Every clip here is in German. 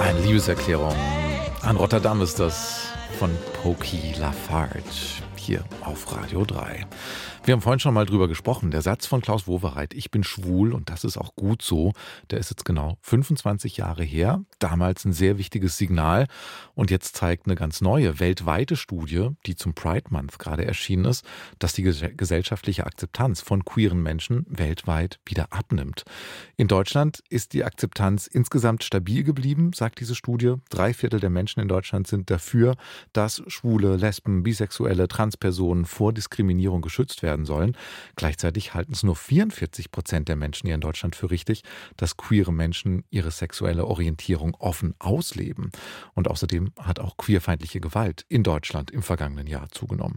Eine Liebeserklärung an Rotterdam ist das von Pokey Lafarge hier auf Radio 3. Wir haben vorhin schon mal drüber gesprochen. Der Satz von Klaus Wowereit, ich bin schwul und das ist auch gut so, der ist jetzt genau 25 Jahre her. Damals ein sehr wichtiges Signal. Und jetzt zeigt eine ganz neue, weltweite Studie, die zum Pride Month gerade erschienen ist, dass die gesellschaftliche Akzeptanz von queeren Menschen weltweit wieder abnimmt. In Deutschland ist die Akzeptanz insgesamt stabil geblieben, sagt diese Studie. 3/4 der Menschen in Deutschland sind dafür, dass Schwule, Lesben, Bisexuelle, Transpersonen vor Diskriminierung geschützt werden sollen. Gleichzeitig halten es nur 44% der Menschen hier in Deutschland für richtig, dass queere Menschen ihre sexuelle Orientierung offen ausleben. Und außerdem hat auch queerfeindliche Gewalt in Deutschland im vergangenen Jahr zugenommen.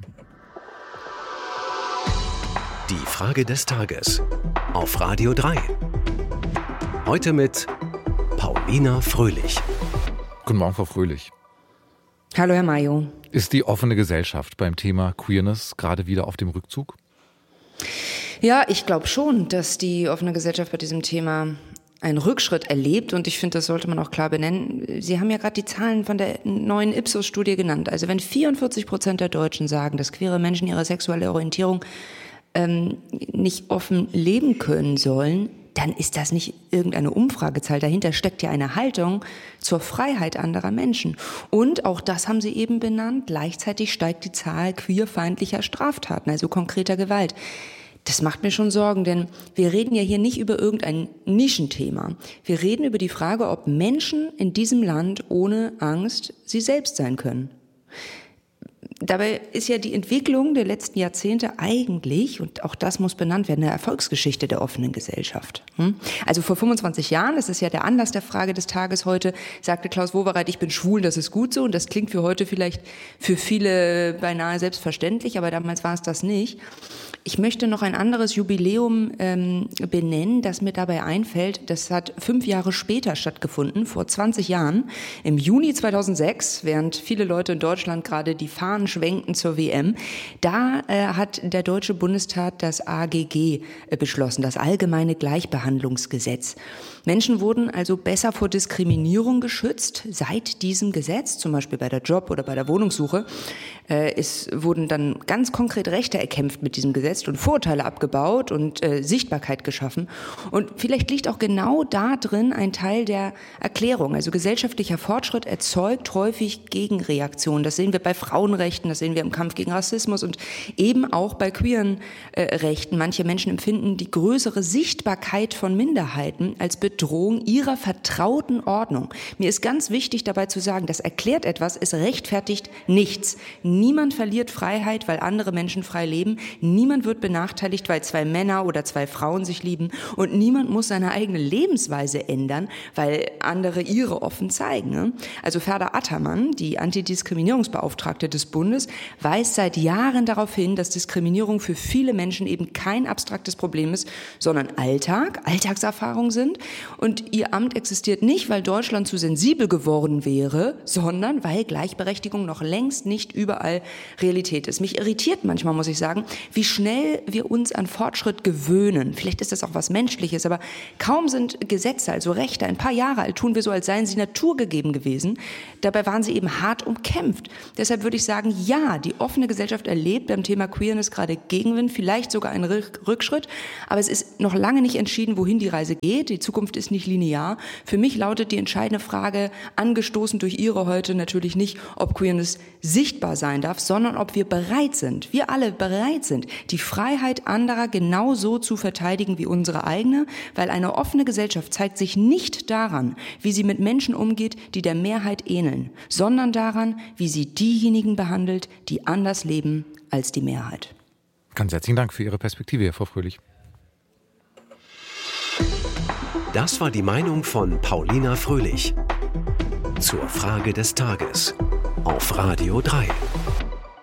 Die Frage des Tages auf Radio 3. Heute mit Paulina Fröhlich. Guten Morgen, Frau Fröhlich. Hallo, Herr Mayo. Ist die offene Gesellschaft beim Thema Queerness gerade wieder auf dem Rückzug? Ja, ich glaube schon, dass die offene Gesellschaft bei diesem Thema einen Rückschritt erlebt und ich finde, das sollte man auch klar benennen. Sie haben ja gerade die Zahlen von der neuen Ipsos-Studie genannt. Also wenn 44% der Deutschen sagen, dass queere Menschen ihre sexuelle Orientierung nicht offen leben können sollen, dann ist das nicht irgendeine Umfragezahl. Dahinter steckt ja eine Haltung zur Freiheit anderer Menschen. Und auch das haben Sie eben benannt, gleichzeitig steigt die Zahl queerfeindlicher Straftaten, also konkreter Gewalt. Das macht mir schon Sorgen, denn wir reden ja hier nicht über irgendein Nischenthema. Wir reden über die Frage, ob Menschen in diesem Land ohne Angst sie selbst sein können. Dabei ist ja die Entwicklung der letzten Jahrzehnte eigentlich, und auch das muss benannt werden, eine Erfolgsgeschichte der offenen Gesellschaft. Also vor 25 Jahren, das ist ja der Anlass der Frage des Tages heute, sagte Klaus Wowereit, ich bin schwul, das ist gut so. Und das klingt für heute vielleicht für viele beinahe selbstverständlich, aber damals war es das nicht. Ich möchte noch ein anderes Jubiläum benennen, das mir dabei einfällt. Das hat 5 Jahre später stattgefunden, vor 20 Jahren, im Juni 2006, während viele Leute in Deutschland gerade die Fahnen schwenkten zur WM. Da hat der Deutsche Bundestag das AGG beschlossen, das Allgemeine Gleichbehandlungsgesetz. Menschen wurden also besser vor Diskriminierung geschützt seit diesem Gesetz, zum Beispiel bei der Job- oder bei der Wohnungssuche. Es wurden dann ganz konkret Rechte erkämpft mit diesem Gesetz und Vorurteile abgebaut und Sichtbarkeit geschaffen. Und vielleicht liegt auch genau da drin ein Teil der Erklärung. Also gesellschaftlicher Fortschritt erzeugt häufig Gegenreaktionen. Das sehen wir bei Frauenrechten, das sehen wir im Kampf gegen Rassismus und eben auch bei queeren Rechten. Manche Menschen empfinden die größere Sichtbarkeit von Minderheiten als Bedrohung ihrer vertrauten Ordnung. Mir ist ganz wichtig dabei zu sagen, das erklärt etwas, es rechtfertigt nichts. Niemand verliert Freiheit, weil andere Menschen frei leben. Niemand wird benachteiligt, weil 2 Männer oder 2 Frauen sich lieben. Und niemand muss seine eigene Lebensweise ändern, weil andere ihre offen zeigen. Ne? Also Ferda Attermann, die Antidiskriminierungsbeauftragte des Bundes, weist seit Jahren darauf hin, dass Diskriminierung für viele Menschen eben kein abstraktes Problem ist, sondern Alltagserfahrung sind. Und ihr Amt existiert nicht, weil Deutschland zu sensibel geworden wäre, sondern weil Gleichberechtigung noch längst nicht überall Realität ist. Mich irritiert manchmal, muss ich sagen, wie schnell wir uns an Fortschritt gewöhnen. Vielleicht ist das auch was Menschliches, aber kaum sind Gesetze, also Rechte, ein paar Jahre alt, tun wir so, als seien sie naturgegeben gewesen. Dabei waren sie eben hart umkämpft. Deshalb würde ich sagen, ja, die offene Gesellschaft erlebt beim Thema Queerness gerade Gegenwind, vielleicht sogar einen Rückschritt, aber es ist noch lange nicht entschieden, wohin die Reise geht. Die Zukunft ist nicht linear. Für mich lautet die entscheidende Frage, angestoßen durch Ihre heute, natürlich nicht, ob Queerness sichtbar sein darf, sondern ob wir bereit sind, wir alle bereit sind, die Freiheit anderer genauso zu verteidigen wie unsere eigene, weil eine offene Gesellschaft zeigt sich nicht daran, wie sie mit Menschen umgeht, die der Mehrheit ähneln, sondern daran, wie sie diejenigen behandelt, die anders leben als die Mehrheit. Ganz herzlichen Dank für Ihre Perspektive, Frau Fröhlich. Das war die Meinung von Paulina Fröhlich zur Frage des Tages auf Radio 3.